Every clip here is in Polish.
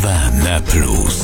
Kawa na plus.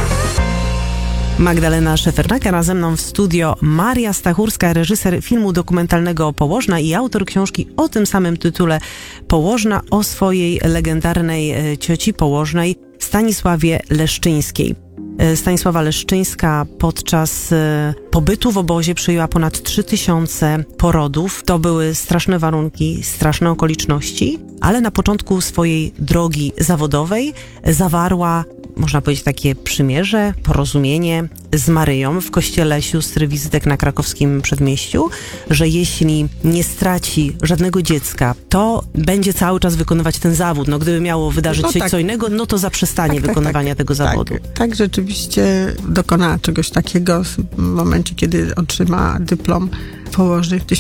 Magdalena Szefernak, a ze mną w studio Maria Stachurska, reżyser filmu dokumentalnego Położna i autor książki o tym samym tytule Położna, o swojej legendarnej cioci położnej Stanisławie Leszczyńskiej. Stanisława Leszczyńska podczas pobytu w obozie przyjęła ponad 3000 porodów. To były straszne warunki, straszne okoliczności, ale na początku swojej drogi zawodowej zawarła, można powiedzieć, takie przymierze, porozumienie z Maryją w kościele sióstr Wizytek na krakowskim Przedmieściu, że jeśli nie straci żadnego dziecka, to będzie cały czas wykonywać ten zawód. No, gdyby miało wydarzyć się co innego, no to zaprzestanie wykonywania tego zawodu. Tak, rzeczywiście dokonała czegoś takiego w momencie, kiedy otrzymała dyplom położnej w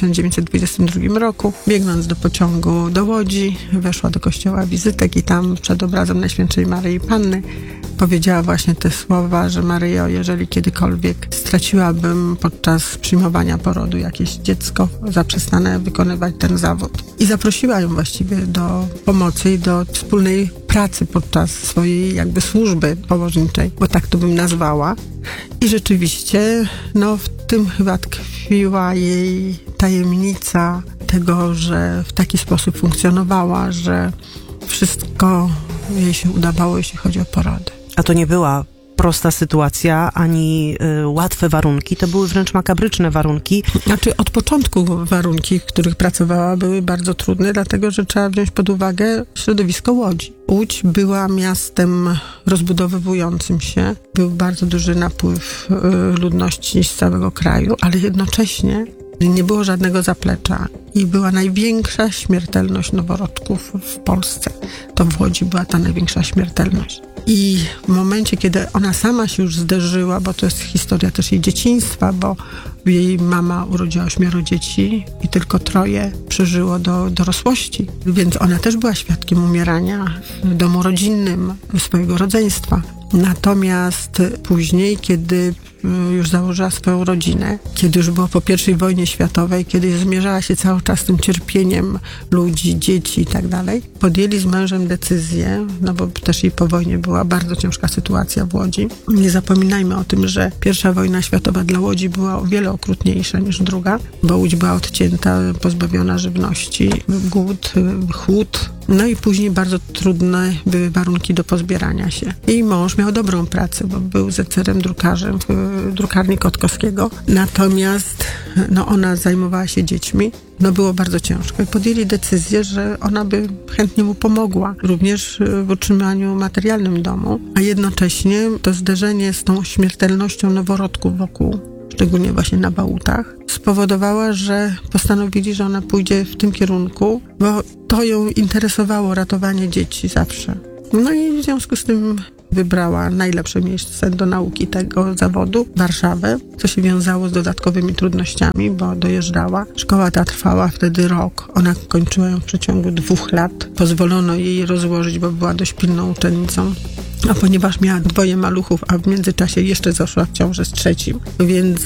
1922 roku. Biegnąc do pociągu do Łodzi, weszła do kościoła Wizytek i tam przed obrazem Najświętszej Maryi Panny powiedziała właśnie te słowa, że Maryjo, jeżeli kiedykolwiek straciłabym podczas przyjmowania porodu jakieś dziecko, zaprzestanę wykonywać ten zawód. I zaprosiła ją właściwie do pomocy i do wspólnej pracy podczas swojej jakby służby położniczej, bo tak to bym nazwała. I rzeczywiście, no w tym chyba tkwiła jej tajemnica tego, że w taki sposób funkcjonowała, że wszystko jej się udawało, jeśli chodzi o porody. A to nie była prosta sytuacja, ani łatwe warunki, to były wręcz makabryczne warunki. Znaczy od początku warunki, w których pracowała, były bardzo trudne, dlatego że trzeba wziąć pod uwagę środowisko Łodzi. Łódź była miastem rozbudowywującym się, był bardzo duży napływ ludności z całego kraju, ale jednocześnie nie było żadnego zaplecza i była największa śmiertelność noworodków w Polsce. To w Łodzi była ta największa śmiertelność. I w momencie, kiedy ona sama się już zderzyła, bo to jest historia też jej dzieciństwa, bo jej mama urodziła 8 dzieci i tylko 3 przeżyło do dorosłości. Więc ona też była świadkiem umierania w domu rodzinnym swojego rodzeństwa. Natomiast później, kiedy już założyła swoją rodzinę, kiedy już było po I wojnie światowej, kiedy zmierzała się cały czas z tym cierpieniem ludzi, dzieci i tak dalej, podjęli z mężem decyzję, no bo też i po wojnie była bardzo ciężka sytuacja w Łodzi. Nie zapominajmy o tym, że I wojna światowa dla Łodzi była o wiele okrutniejsza niż druga, bo Łódź była odcięta, pozbawiona żywności, głód, chłód. No i później bardzo trudne były warunki do pozbierania się. Jej mąż miał dobrą pracę, bo był zecerem drukarzem w drukarni Kotkowskiego. Natomiast no, ona zajmowała się dziećmi. No było bardzo ciężko i podjęli decyzję, że ona by chętnie mu pomogła, również w utrzymaniu materialnym domu, a jednocześnie to zderzenie z tą śmiertelnością noworodków wokół, szczególnie właśnie na Bałutach, spowodowała, że postanowili, że ona pójdzie w tym kierunku, bo to ją interesowało, ratowanie dzieci zawsze. No i w związku z tym wybrała najlepsze miejsce do nauki tego zawodu, Warszawę, co się wiązało z dodatkowymi trudnościami, bo dojeżdżała. Szkoła ta trwała wtedy rok. Ona kończyła ją w przeciągu 2 lat. Pozwolono jej rozłożyć, bo była dość pilną uczennicą. A ponieważ miała 2 maluchów, a w międzyczasie jeszcze zaszła w ciążę z 3, więc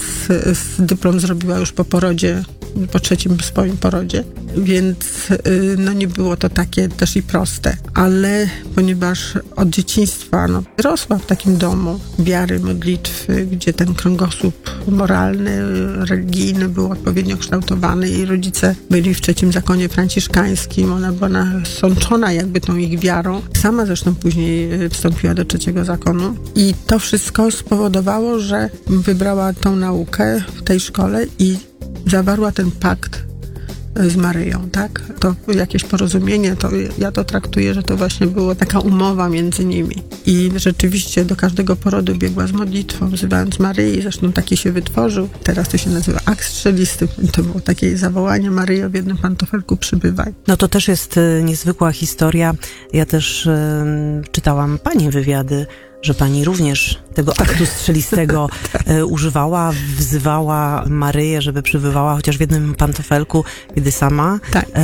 dyplom zrobiła już po porodzie, po 3 swoim porodzie, więc no nie było to takie też i proste. Ale ponieważ od dzieciństwa rosła w takim domu wiary, modlitwy, gdzie ten kręgosłup moralny, religijny był odpowiednio kształtowany i rodzice byli w 3 zakonie franciszkańskim, ona była nasączona jakby tą ich wiarą. Sama zresztą później wstąpiła do 3 zakonu i to wszystko spowodowało, że wybrała tą naukę w tej szkole i zawarła ten pakt z Maryją, tak? To jakieś porozumienie, to ja to traktuję, że to właśnie była taka umowa między nimi. I rzeczywiście do każdego porodu biegła z modlitwą, wzywając Maryi, zresztą taki się wytworzył. Teraz to się nazywa akt strzelisty. To było takie zawołanie: Maryjo, w jednym pantofelku przybywaj. No to też jest niezwykła historia. Ja też czytałam pani wywiady, że pani również tego aktu strzelistego używała, wzywała Maryję, żeby przybywała chociaż w jednym pantofelku, kiedy sama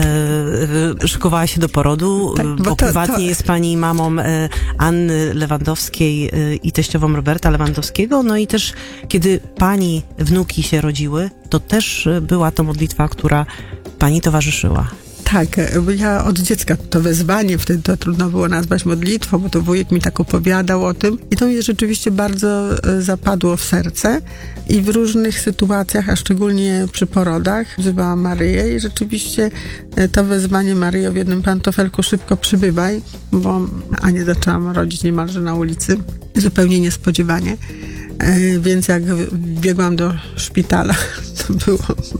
szykowała się do porodu, bo prywatnie jest pani mamą Anny Lewandowskiej i teściową Roberta Lewandowskiego, no i też kiedy pani wnuki się rodziły, to też była to modlitwa, która pani towarzyszyła. Tak, bo ja od dziecka to wezwanie, wtedy to trudno było nazwać modlitwą, bo to wujek mi tak opowiadał o tym i to mi rzeczywiście bardzo zapadło w serce i w różnych sytuacjach, a szczególnie przy porodach, wzywałam Maryję i rzeczywiście to wezwanie Maryjo w jednym pantofelku szybko przybywaj, bo Anię zaczęłam rodzić niemalże na ulicy, zupełnie niespodziewanie. Więc jak biegłam do szpitala, to było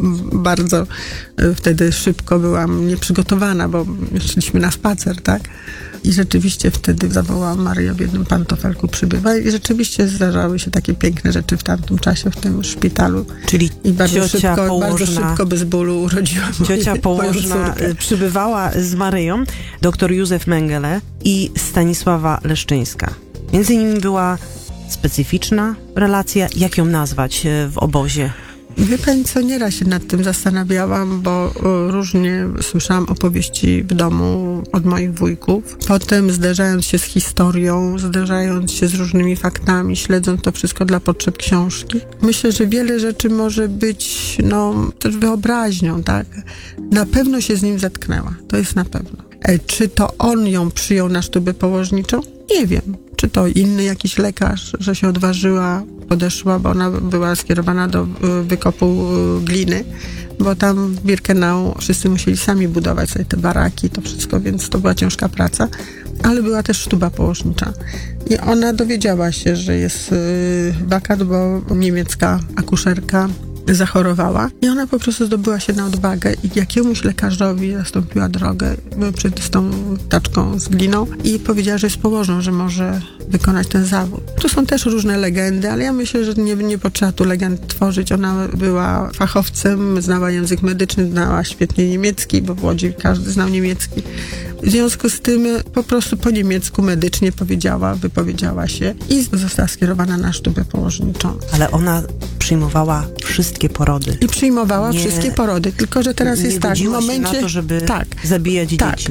bardzo wtedy szybko, byłam nieprzygotowana, bo szliśmy na spacer, tak? I rzeczywiście wtedy zawołałam Maryjo w jednym pantofelku przybywaj i rzeczywiście zdarzały się takie piękne rzeczy w tamtym czasie w tym szpitalu. Czyli i bardzo ciocia szybko, położna, bardzo szybko bez bólu urodziłam ciocia położna przybywała z Maryją, dr Józef Mengele i Stanisława Leszczyńska. Między nimi była specyficzna relacja. Jak ją nazwać w obozie? Wie pani co, nieraz się nad tym zastanawiałam, bo różnie słyszałam opowieści w domu od moich wujków. Potem zderzając się z historią, zderzając się z różnymi faktami, śledząc to wszystko dla potrzeb książki, myślę, że wiele rzeczy może być, też wyobraźnią, tak? Na pewno się z nim zetknęła. To jest na pewno. Czy to on ją przyjął na sztubę położniczą? Nie wiem. Czy to inny jakiś lekarz, że się odważyła, podeszła, bo ona była skierowana do wykopu gliny, bo tam w Birkenau wszyscy musieli sami budować sobie te baraki, to wszystko, więc to była ciężka praca, ale była też sztuba położnicza. I ona dowiedziała się, że jest wakat, bo niemiecka akuszerka zachorowała i ona po prostu zdobyła się na odwagę i jakiemuś lekarzowi zastąpiła drogę przed tą taczką z gliną i powiedziała, że jest położną, że może wykonać ten zawód. Tu są też różne legendy, ale ja myślę, że nie potrzeba tu legend tworzyć. Ona była fachowcem, znała język medyczny, znała świetnie niemiecki, bo w Łodzi każdy znał niemiecki. W związku z tym po prostu po niemiecku medycznie wypowiedziała się i została skierowana na sztubę położniczą. Ale ona przyjmowała wszystkie porody. I przyjmowała wszystkie porody, tylko że teraz jest tak, w momencie na to, żeby zabijać dzieci.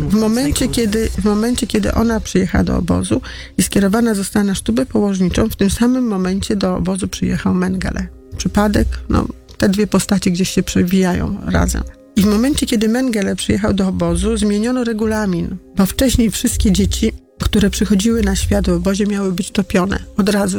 W momencie, kiedy ona przyjechała do obozu i skierowana została na sztubę położniczą, w tym samym momencie do obozu przyjechał Mengele. Przypadek, te dwie postacie gdzieś się przewijają razem. I w momencie, kiedy Mengele przyjechał do obozu, zmieniono regulamin, bo wcześniej wszystkie dzieci, które przychodziły na świat w obozie, miały być topione. Od razu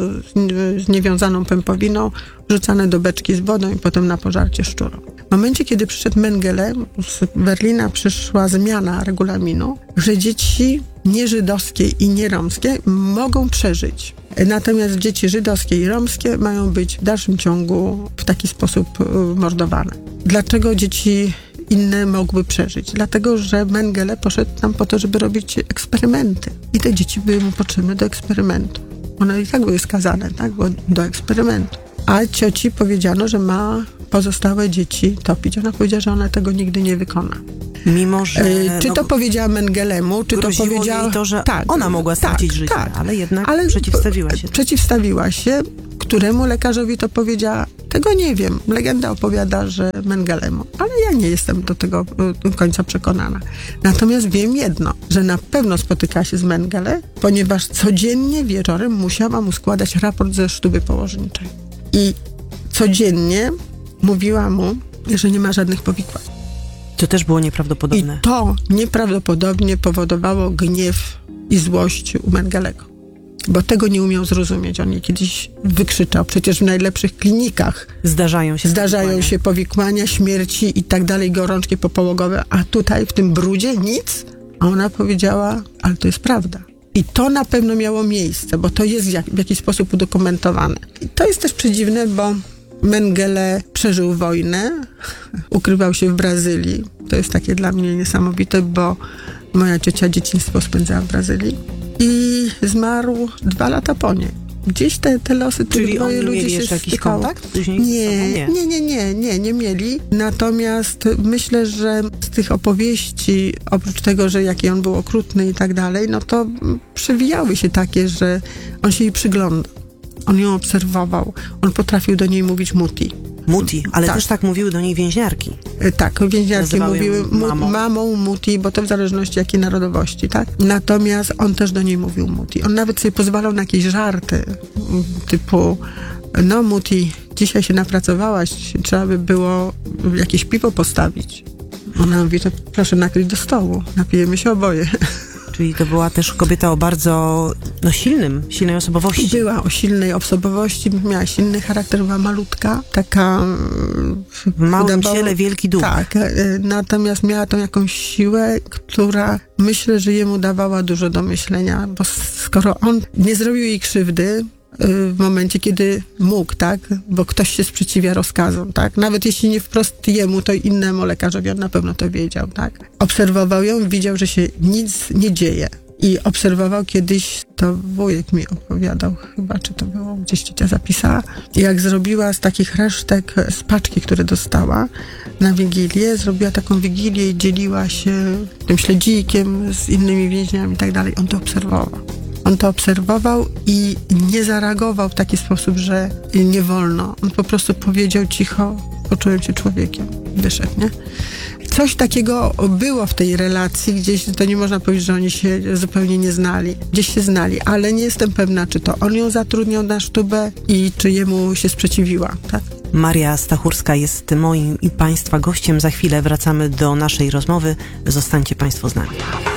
z niewiązaną pępowiną, rzucane do beczki z wodą i potem na pożarcie szczurów. W momencie, kiedy przyszedł Mengele, z Berlina przyszła zmiana regulaminu, że dzieci nieżydowskie i nieromskie mogą przeżyć. Natomiast dzieci żydowskie i romskie mają być w dalszym ciągu w taki sposób mordowane. Dlaczego dzieci inne mogły przeżyć? Dlatego, że Mengele poszedł tam po to, żeby robić eksperymenty. I te dzieci były mu potrzebne do eksperymentu. One i tak były skazane, tak? Do eksperymentu. A cioci powiedziano, że ma pozostałe dzieci topić. Ona powiedziała, że ona tego nigdy nie wykona. Mimo, że... Czy to powiedziała Mengelemu, czy to powiedziała... jej to, że ona mogła stracić życie, ale jednak przeciwstawiła się. Przeciwstawiła się. Któremu lekarzowi to powiedziała? Tego nie wiem. Legenda opowiada, że Mengelemu. Ale ja nie jestem do tego do końca przekonana. Natomiast wiem jedno, że na pewno spotyka się z Mengele, ponieważ codziennie wieczorem musiała mu składać raport ze sztuby położniczej. I codziennie mówiła mu, że nie ma żadnych powikłań. To też było nieprawdopodobne. I to nieprawdopodobnie powodowało gniew i złość u Mengelego. Bo tego nie umiał zrozumieć. On jej kiedyś wykrzyczał. Przecież w najlepszych klinikach zdarzają się powikłania, śmierci i tak dalej, gorączki popołogowe, a tutaj w tym brudzie nic. A ona powiedziała, ale to jest prawda. I to na pewno miało miejsce, bo to jest w jakiś sposób udokumentowane. I to jest też przedziwne, bo Mengele przeżył wojnę, ukrywał się w Brazylii. To jest takie dla mnie niesamowite, bo moja ciocia dzieciństwo spędzała w Brazylii i zmarł 2 lata po niej. Gdzieś te losy tych dwoje ludzi się jakiś stykało. kontakt? Nie mieli. Natomiast myślę, że z tych opowieści, oprócz tego, że jaki on był okrutny i tak dalej, to przewijały się takie, że on się jej przyglądał. On ją obserwował. On potrafił do niej mówić muti. Muti, ale też tak mówiły do niej więźniarki. Tak, więźniarki mówiły mamą muti, bo to w zależności jakiej narodowości, tak? Natomiast on też do niej mówił muti. On nawet sobie pozwalał na jakieś żarty, typu muti, dzisiaj się napracowałaś, trzeba by było jakieś piwo postawić. Ona mówi, to proszę nakryć do stołu, napijemy się oboje. Czyli to była też kobieta o bardzo silnej osobowości. Była o silnej osobowości, miała silny charakter, była malutka, taka... W małym ciele wielki duch. Tak, natomiast miała tą jakąś siłę, która myślę, że jemu dawała dużo do myślenia, bo skoro on nie zrobił jej krzywdy w momencie, kiedy mógł, tak, bo ktoś się sprzeciwia rozkazom, tak, nawet jeśli nie wprost jemu, to innemu lekarzowi, on na pewno to wiedział, tak. Obserwował ją, widział, że się nic nie dzieje. I obserwował kiedyś, to wujek mi opowiadał chyba, czy to było, gdzieś ciocia zapisała, jak zrobiła z takich resztek, z paczki, które dostała na Wigilię, zrobiła taką Wigilię i dzieliła się tym śledzikiem z innymi więźniami i tak dalej. On to obserwował. On to obserwował i nie zareagował w taki sposób, że nie wolno. On po prostu powiedział cicho, poczułem się człowiekiem. Wyszedł, nie? Coś takiego było w tej relacji, gdzieś to nie można powiedzieć, że oni się zupełnie nie znali. Gdzieś się znali, ale nie jestem pewna, czy to on ją zatrudniał na sztubę i czy jemu się sprzeciwiła, tak? Maria Stachurska jest moim i Państwa gościem. Za chwilę wracamy do naszej rozmowy. Zostańcie Państwo z nami.